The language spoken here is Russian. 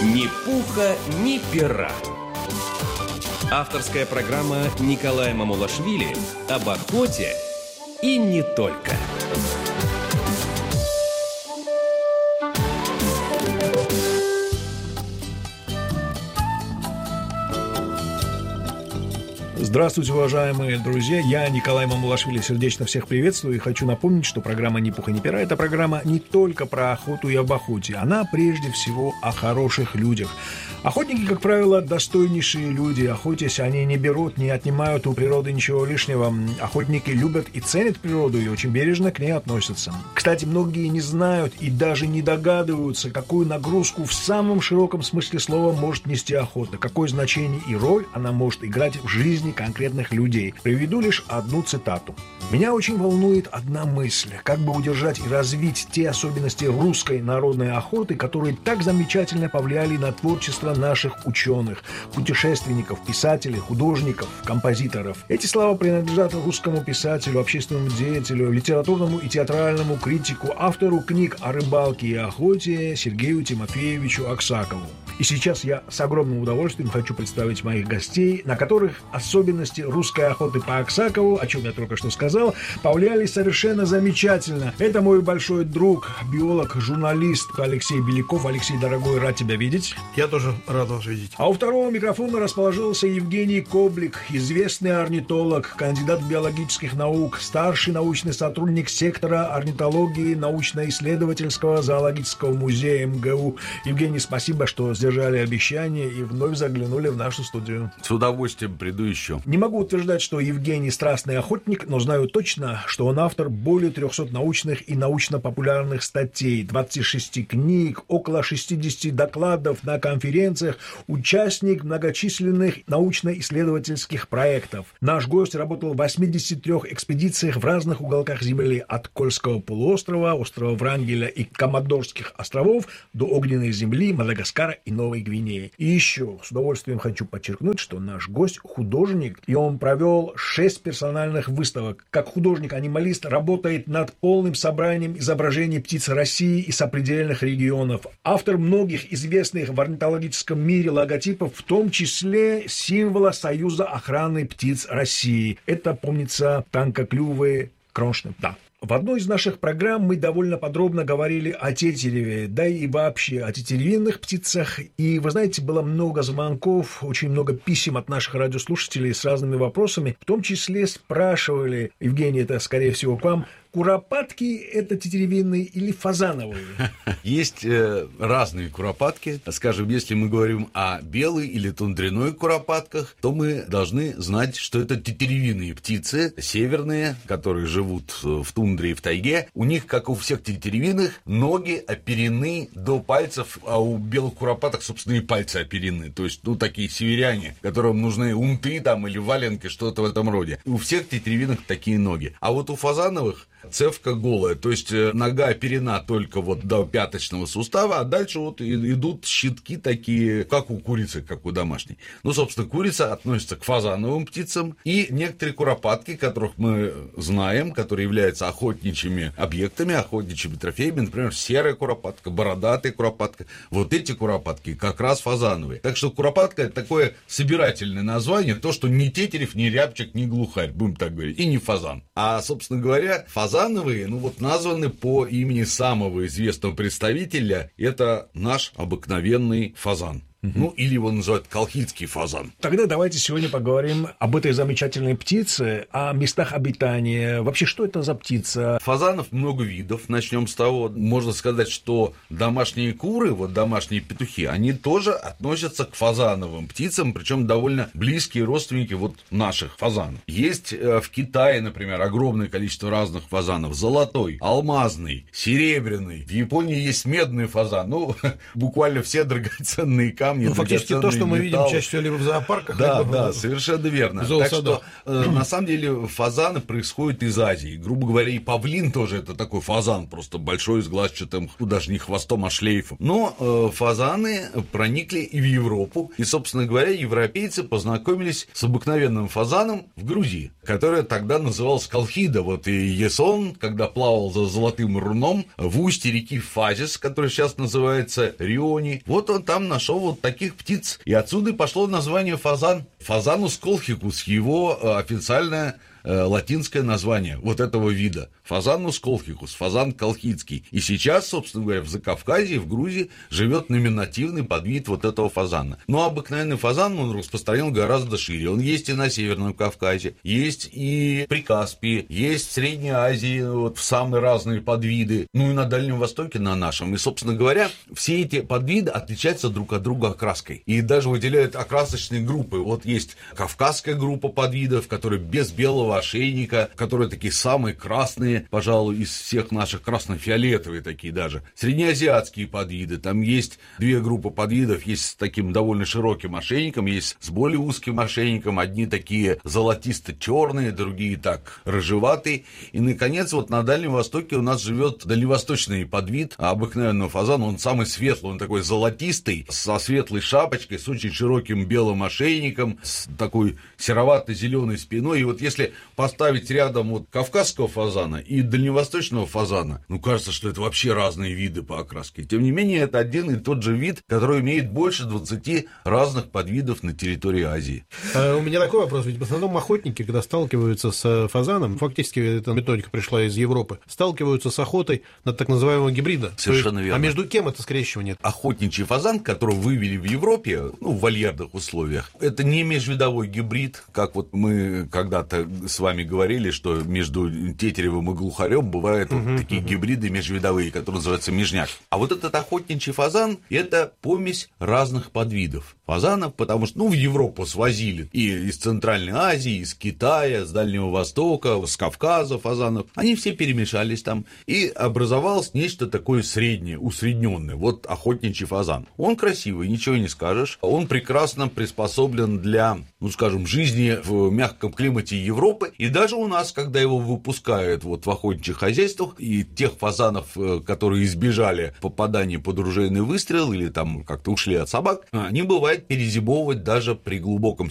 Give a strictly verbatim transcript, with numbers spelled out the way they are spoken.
Ни пуха, ни пера. Авторская программа Николая Мамулашвили об охоте и не только. Здравствуйте, уважаемые друзья, я Николай Мамулашвили, сердечно всех приветствую и хочу напомнить, что программа «Ни пуха, ни пера» — это программа не только про охоту и об охоте, она прежде всего о хороших людях. Охотники, как правило, достойнейшие люди, охотясь, они не берут, не отнимают у природы ничего лишнего. Охотники любят и ценят природу и очень бережно к ней относятся. Кстати, многие не знают и даже не догадываются, какую нагрузку в самом широком смысле слова может нести охота, какое значение и роль она может играть в жизни конкретных людей. Приведу лишь одну цитату. «Меня очень волнует одна мысль, как бы удержать и развить те особенности русской народной охоты, которые так замечательно повлияли на творчество наших ученых, путешественников, писателей, художников, композиторов». Эти слова принадлежат русскому писателю, общественному деятелю, литературному и театральному критику, автору книг о рыбалке и охоте Сергею Тимофеевичу Аксакову. И сейчас я с огромным удовольствием хочу представить моих гостей, на которых особенности русской охоты по Аксакову, о чем я только что сказал, повлияли совершенно замечательно. Это мой большой друг, биолог, журналист Алексей Беляков. Алексей, дорогой, рад тебя видеть. Я тоже рад вас видеть. А у второго микрофона расположился Евгений Коблик, известный орнитолог, кандидат биологических наук, старший научный сотрудник сектора орнитологии научно-исследовательского зоологического музея эм гэ у. Евгений, спасибо, что сдержали обещание и вновь заглянули в нашу студию. С удовольствием приду еще. Не могу утверждать, что Евгений страстный охотник, но знаю точно, что он автор более трехсот научных и научно-популярных статей, двадцати шести книг, около шестидесяти докладов на конференциях, участник многочисленных научно-исследовательских проектов. Наш гость работал в восьмидесяти трёх экспедициях в разных уголках Земли, от Кольского полуострова, острова Врангеля и Комодорских островов до Огненной земли, Мадагаскара и Новой Гвинеи. И еще с удовольствием хочу подчеркнуть, что наш гость художник, и он провел шесть персональных выставок. Как художник-анималист работает над полным собранием изображений птиц России и сопредельных регионов. Автор многих известных в орнитологическом мире логотипов, в том числе символа Союза охраны птиц России. Это, помнится, танкоклювые кроншны. Да. В одной из наших программ мы довольно подробно говорили о тетереве, да и вообще о тетеревинных птицах. И, вы знаете, было много звонков, очень много писем от наших радиослушателей с разными вопросами. В том числе спрашивали, Евгений, это, скорее всего, к вам, куропатки – это тетеревинные или фазановые? Есть э, разные куропатки. Скажем, если мы говорим о белой или тундреной куропатках, то мы должны знать, что это тетеревинные птицы, северные, которые живут в тундре и в тайге. У них, как у всех тетеревинных, ноги оперены до пальцев, а у белых куропаток, собственно, и пальцы оперены. То есть, ну, такие северяне, которым нужны унты там или валенки, что-то в этом роде. У всех тетеревинных такие ноги. А вот у фазановых цевка голая, то есть нога оперена только вот до пяточного сустава, а дальше вот идут щитки такие, как у курицы, как у домашней. Ну, собственно, курица относится к фазановым птицам, и некоторые куропатки, которых мы знаем, которые являются охотничьими объектами, охотничьими трофеями, например, серая куропатка, бородатая куропатка, вот эти куропатки как раз фазановые. Так что куропатка – это такое собирательное название, то, что ни тетерев, ни рябчик, ни глухарь, будем так говорить, и не фазан. А, собственно говоря, фазан Фазановые, ну вот названы по имени самого известного представителя, это наш обыкновенный фазан. Ну, или его называют колхидский фазан. Тогда давайте сегодня поговорим об этой замечательной птице, о местах обитания. Вообще, что это за птица? Фазанов много видов. Начнем с того, можно сказать, что домашние куры, вот домашние петухи, они тоже относятся к фазановым птицам, причем довольно близкие родственники вот наших фазанов. Есть в Китае, например, огромное количество разных фазанов. Золотой, алмазный, серебряный. В Японии есть медный фазан. Ну, буквально все драгоценные камни камни, ну, фактически то, что мы металл. видим чаще всего либо в зоопарках, да, либо да, в... совершенно верно. Так что, э, на самом деле, фазаны происходят из Азии. Грубо говоря, и павлин тоже это такой фазан, просто большой, с глазчатым, даже не хвостом, а шлейфом. Но э, фазаны проникли и в Европу. И, собственно говоря, европейцы познакомились с обыкновенным фазаном в Грузии, которая тогда называлась Колхида. Вот и Ясон, когда плавал за золотым руном в устье реки Фазис, которая сейчас называется Риони, вот он там нашел вот таких птиц. И отсюда пошло название фазан. Фазанус колхикус, его официальное латинское название вот этого вида. Фазанус колхикус, фазан колхидский. И сейчас, собственно говоря, в Закавказье, в Грузии живет номинативный подвид вот этого фазана. Но обыкновенный фазан, он распространен гораздо шире. Он есть и на Северном Кавказе, есть и при Каспии, есть в Средней Азии, вот в самые разные подвиды, ну и на Дальнем Востоке, на нашем. И, собственно говоря, все эти подвиды отличаются друг от друга окраской. И даже выделяют окрасочные группы. Вот есть кавказская группа подвидов, которые без белого ошейника, которые такие самые красные, пожалуй, из всех наших, красно-фиолетовые такие даже. Среднеазиатские подвиды, там есть две группы подвидов, есть с таким довольно широким ошейником, есть с более узким ошейником, одни такие золотисто-черные, другие так рыжеватые. И, наконец, вот на Дальнем Востоке у нас живет дальневосточный подвид обыкновенного фазана, он самый светлый, он такой золотистый, со светлой шапочкой, с очень широким белым ошейником, с такой серовато-зеленой спиной. И вот если поставить рядом вот кавказского фазана и дальневосточного фазана, ну, кажется, что это вообще разные виды по окраске. Тем не менее, это один и тот же вид, который имеет больше двадцати разных подвидов на территории Азии. А у меня такой вопрос. Ведь в основном охотники, когда сталкиваются с фазаном, фактически эта методика пришла из Европы, сталкиваются с охотой на так называемого гибрида. Совершенно есть, верно. А между кем это скрещивание? Охотничий фазан, который вывели в Европе, ну, в вольерных условиях, это не межвидовой гибрид, как вот мы когда-то с вами говорили, что между тетеревым и глухарем бывают uh-huh, вот такие uh-huh. гибриды межвидовые, которые называются межняк. А вот этот охотничий фазан – это помесь разных подвидов фазанов, потому что, ну, в Европу свозили и из Центральной Азии, из Китая, с Дальнего Востока, с Кавказа фазанов. Они все перемешались там, и образовалось нечто такое среднее, усредненное. Вот охотничий фазан. Он красивый, ничего не скажешь. Он прекрасно приспособлен для, ну, скажем, жизни в мягком климате Европы. И даже у нас, когда его выпускают вот в охотничьих хозяйствах, и тех фазанов, которые избежали попадания под ружейный выстрел или там как-то ушли от собак, они бывает перезимовывать даже при глубоком